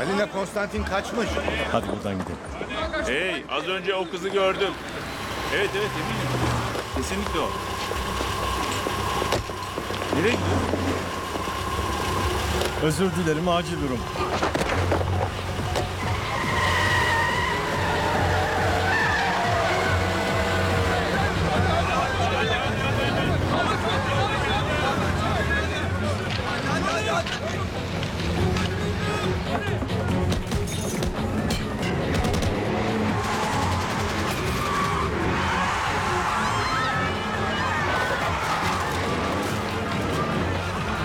Galina Konstantin kaçmış. Hadi buradan gidelim. Hey, az önce o kızı gördüm. Evet eminim. Kesinlikle o. Nereye gidiyor? Özür dilerim, acil durum.